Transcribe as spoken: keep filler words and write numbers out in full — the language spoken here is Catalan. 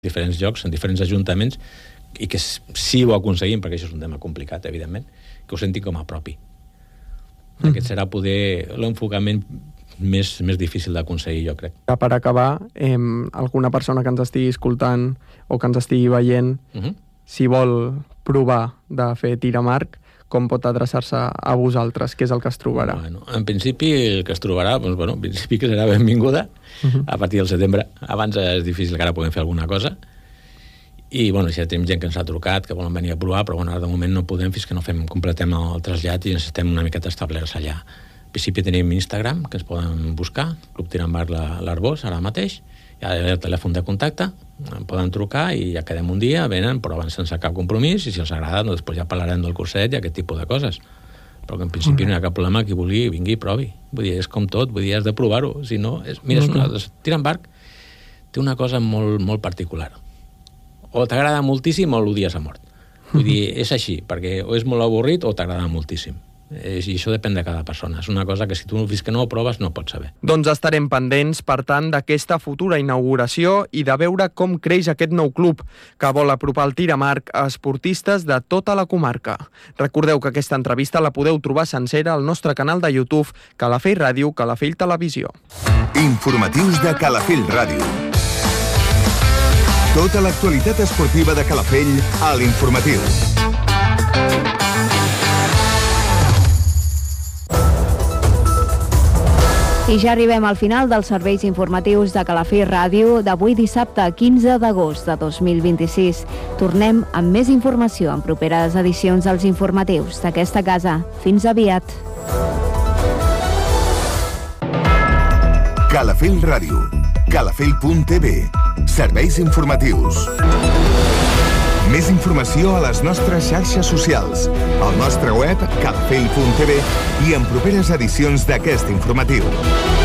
diferents llocs, en diferents ajuntaments, i que si ho aconseguim, perquè això és un tema complicat, evidentment, que ho sentin com a propi. Mm. Aquest serà poder l'enfocament més, més difícil d'aconseguir, jo crec. Per acabar, eh, alguna persona que ens estigui escoltant o que ens estigui veient, uh-huh. si vol provar de fer tir amb arc, com pot adreçar-se a vosaltres? Què és el que es trobarà? Bueno, en principi, el que es trobarà, doncs, bueno, en principi que serà benvinguda uh-huh. a partir del setembre. Abans és difícil que ara puguem fer alguna cosa. I, bueno, si ja tenim gent que ens ha trucat, que volen venir a provar, però, bueno, ara de moment no podem fins que no fem, completem el trasllat i necessitem una miqueta establir-se allà. En principi tenim Instagram, que ens poden buscar, Club Tir amb Arc l'Arbós, ara mateix. Hi ha el telèfon de contacte, em poden trucar i ja quedem un dia, venen, però abans sense cap compromís, i si els agrada, doncs després ja parlarem del curset i aquest tipus de coses. Però que en principi no hi ha cap problema, qui vulgui, vingui i provi. Vull dir, és com tot, vull dir, has de provar-ho. Si no, és, mira, és una, Tir amb Arc té una cosa molt, molt particular. O t'agrada moltíssim o l'odies a mort. Vull dir, és així, perquè o és molt avorrit o t'agrada moltíssim. I això depèn de cada persona. És una cosa que si tu fins que no ho proves no pots saber. Doncs estarem pendents, per tant, d'aquesta futura inauguració i de veure com creix aquest nou club que vol apropar el tir amb arc a esportistes de tota la comarca. Recordeu que aquesta entrevista la podeu trobar sencera al nostre canal de YouTube Calafell Ràdio, Calafell Televisió. Informatius de Calafell Ràdio. Tota l'actualitat esportiva de Calafell a l'Informatiu. I ja arribem al final dels serveis informatius de Calafell Ràdio d'avui dissabte quinze d'agost de dos mil vint-i-sis. Tornem amb més informació en properes edicions dels informatius d'aquesta casa. Fins aviat. Calafell Ràdio. Calafell punt t v. Serveis informatius. Més informació a les nostres xarxes socials, al nostre web calafell punt t v i en properes edicions d'aquest informatiu.